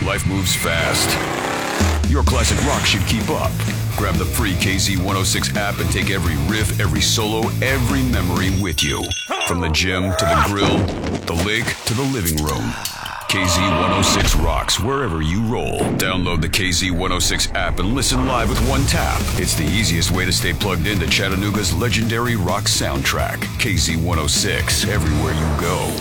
Life moves fast. Your classic rock should keep up. Grab the free KZ106 app and take every riff, every solo, every memory with you. From the gym to the grill, the lake to the living room. KZ106 rocks wherever you roll. Download the KZ106 app and listen live with one tap. It's the easiest way to stay plugged into Chattanooga's legendary rock soundtrack. KZ106, everywhere you go.